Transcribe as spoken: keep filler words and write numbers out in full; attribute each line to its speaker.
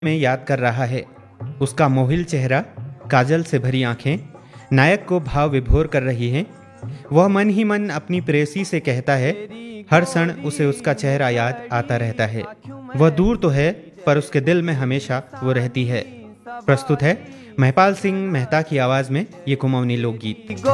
Speaker 1: में याद कर रहा है। उसका मोहिल चेहरा, काजल से भरी आंखें नायक को भाव विभोर कर रही हैं। वह मन ही मन अपनी प्रेयसी से कहता है, हर क्षण उसे उसका चेहरा याद आता रहता है। वह दूर तो है पर उसके दिल में हमेशा वो रहती है। प्रस्तुत है महिपाल सिंह मेहता की आवाज़ में ये कुमाऊनी लोकगीत।